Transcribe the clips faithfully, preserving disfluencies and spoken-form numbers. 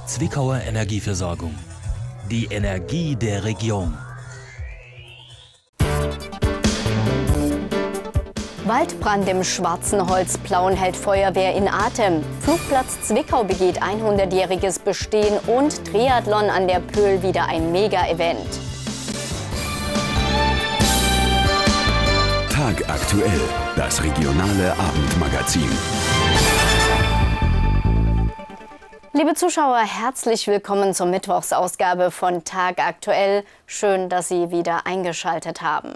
Zwickauer Energieversorgung. Die Energie der Region. Waldbrand im Schwarzenholz, Plauen hält Feuerwehr in Atem. Flugplatz Zwickau begeht hundertjähriges Bestehen und Triathlon an der Pöhl wieder ein Mega-Event. Tag aktuell, das regionale Abendmagazin. Liebe Zuschauer, herzlich willkommen zur Mittwochsausgabe von Tag aktuell. Schön, dass Sie wieder eingeschaltet haben.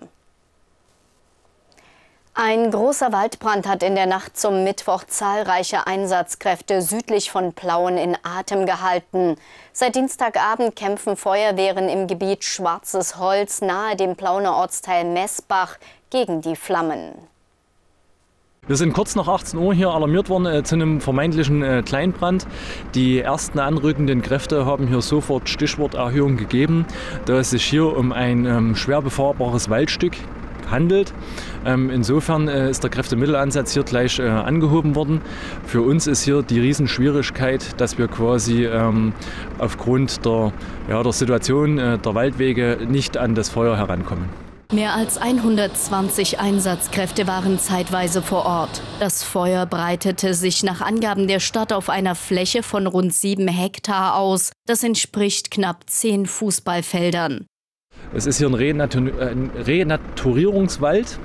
Ein großer Waldbrand hat in der Nacht zum Mittwoch zahlreiche Einsatzkräfte südlich von Plauen in Atem gehalten. Seit Dienstagabend kämpfen Feuerwehren im Gebiet Schwarzes Holz nahe dem Plauener Ortsteil Messbach gegen die Flammen. Wir sind kurz nach achtzehn Uhr hier alarmiert worden äh, zu einem vermeintlichen äh, Kleinbrand. Die ersten anrückenden Kräfte haben hier sofort Stichworterhöhung gegeben, da es sich hier um ein ähm, schwer befahrbares Waldstück handelt. Ähm, insofern äh, ist der Kräftemittelansatz hier gleich äh, angehoben worden. Für uns ist hier die Riesenschwierigkeit, dass wir quasi ähm, aufgrund der, ja, der Situation äh, der Waldwege nicht an das Feuer herankommen. Mehr als hundertzwanzig Einsatzkräfte waren zeitweise vor Ort. Das Feuer breitete sich nach Angaben der Stadt auf einer Fläche von rund sieben Hektar aus. Das entspricht knapp zehn Fußballfeldern. Es ist hier ein, Renatur ein Renaturierungswald.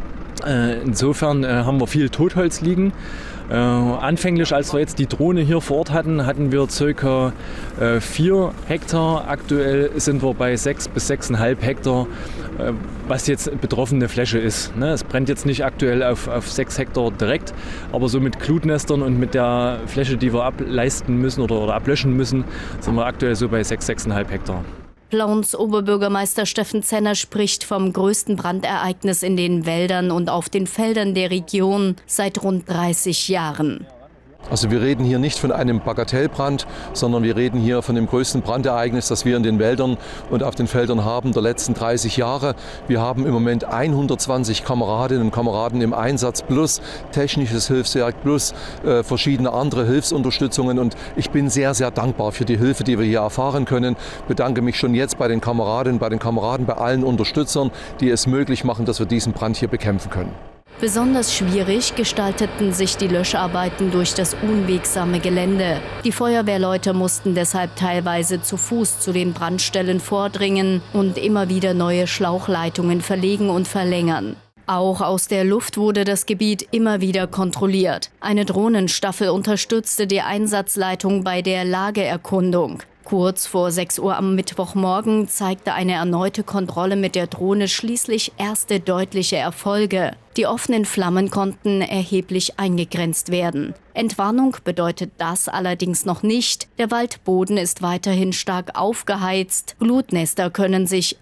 Äh, insofern äh, haben wir viel Totholz liegen. Äh, anfänglich, als wir jetzt die Drohne hier vor Ort hatten, hatten wir ca. äh, vier Hektar. Aktuell sind wir bei sechs bis sechseinhalb Hektar, äh, was jetzt betroffene Fläche ist. Ne? Es brennt jetzt nicht aktuell auf, auf sechs Hektar direkt, aber so mit Glutnestern und mit der Fläche, die wir ableisten müssen oder, oder ablöschen müssen, sind wir aktuell so bei sechs, sechseinhalb Hektar. Plauens Oberbürgermeister Steffen Zenner spricht vom größten Brandereignis in den Wäldern und auf den Feldern der Region seit rund dreißig Jahren. Also wir reden hier nicht von einem Bagatellbrand, sondern wir reden hier von dem größten Brandereignis, das wir in den Wäldern und auf den Feldern haben der letzten dreißig Jahre. Wir haben im Moment hundertzwanzig Kameradinnen und Kameraden im Einsatz plus technisches Hilfswerk plus äh, verschiedene andere Hilfsunterstützungen. Und ich bin sehr, sehr dankbar für die Hilfe, die wir hier erfahren können. Bedanke mich schon jetzt bei den Kameradinnen, bei den Kameraden, bei allen Unterstützern, die es möglich machen, dass wir diesen Brand hier bekämpfen können. Besonders schwierig gestalteten sich die Löscharbeiten durch das unwegsame Gelände. Die Feuerwehrleute mussten deshalb teilweise zu Fuß zu den Brandstellen vordringen und immer wieder neue Schlauchleitungen verlegen und verlängern. Auch aus der Luft wurde das Gebiet immer wieder kontrolliert. Eine Drohnenstaffel unterstützte die Einsatzleitung bei der Lageerkundung. Kurz vor sechs Uhr am Mittwochmorgen zeigte eine erneute Kontrolle mit der Drohne schließlich erste deutliche Erfolge. Die offenen Flammen konnten erheblich eingegrenzt werden. Entwarnung bedeutet das allerdings noch nicht. Der Waldboden ist weiterhin stark aufgeheizt. Glutnester können sich